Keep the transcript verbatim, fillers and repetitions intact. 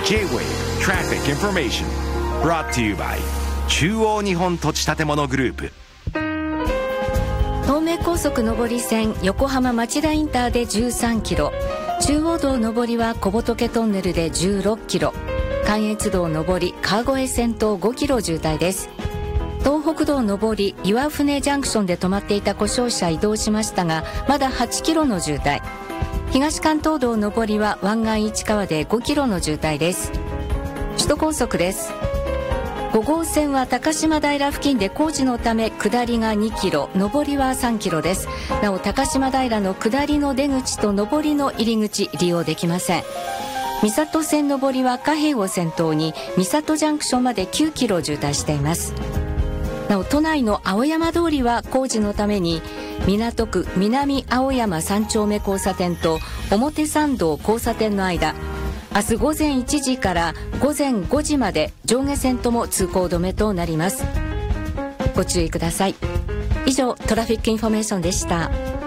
J-Wave Traffic Information Brought to you by 中央日本土地建物グループ。 東名高速上り線横浜町田インターでじゅうさんキロ、中央道上りは小仏トンネルでじゅうろっキロ、関越道上り川越線とごキロ渋滞です。東北道上り岩船ジャンクションで止まっていた故障車移動しましたが、まだはちキロの渋滞。東関東道上りは湾岸市川でごキロの渋滞です。首都高速です。ご号線は高島平付近で工事のため下りがにキロ、上りはさんキロです。なお高島平の下りの出口と上りの入り口利用できません。三郷線上りは貨幣を先頭に三郷ジャンクションまできゅうキロ渋滞しています。なお都内の青山通りは工事のために港区南青山三丁目交差点と表参道交差点の間、明日午前いちじから午前ごじまで上下線とも通行止めとなります。ご注意ください。以上トラフィックインフォメーションでした。